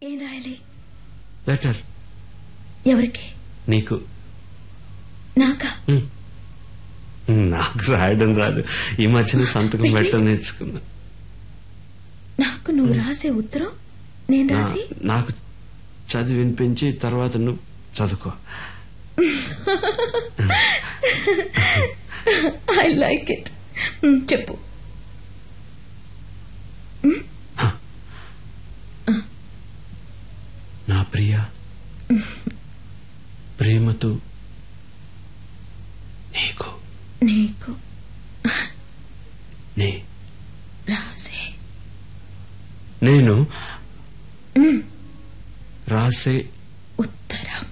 ఏం రాయాలి? లెటర్. ఎవరికి? నీకు. నాకా? నాకు రాయడం రాదు. ఈ మధ్యన సంతకం పెట్టడం నేర్చుకున్నా. నాకు నువ్వు రాసే ఉత్తరం నేను రాసి నాకు చదివి వినిపించి తర్వాత నువ్వు చదువుకో. I like it. చెప్పు. నా ప్రియ, ప్రేమతో నీకు నీకు నే రాసే నేను రాసే ఉత్తరం.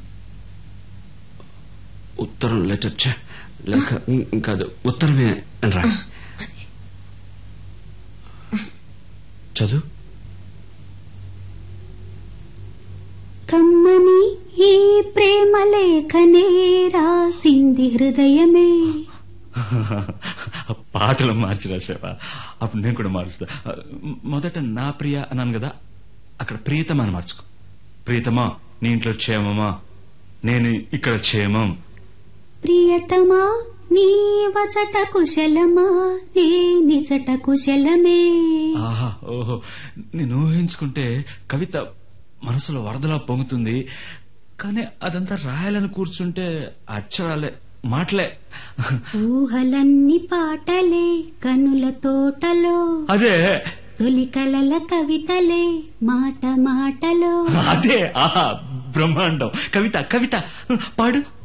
ఉత్తరం లెటర్ లేక కాదు, ఉత్తరమే అని రా. చదువు. కమ్మని ఈ ప్రేమ లేఖనే రాసింది హృదయమే. పాటలు మార్చి రాసావా? అప్పుడు నేను కూడా మారుస్తా. మొదట నా ప్రియ అన్నాను కదా, అక్కడ ప్రియతమా అని మార్చుకో. ప్రియతమా, నీ ఇంట్లో క్షేమమా? నేను ఇక్కడ క్షేమం. ప్రియతమా, నీ వచట కుశలమా? నే నిచట కుశలమే. ఆహా, ఓహో, నేను ఊహించుకుంటే కవిత మనసులో వరదలా పొంగుతుంది. కానీ అదంతా రాయాలని కూర్చుంటే అక్షరాలే, మాటలే. ఊహలన్నీ పాటలే కనుల తోటలో. అదే తొలి కలల కవితలే మాట మాటలో. అదే, ఆహా, బ్రహ్మాండం. కవిత, కవిత పాడు.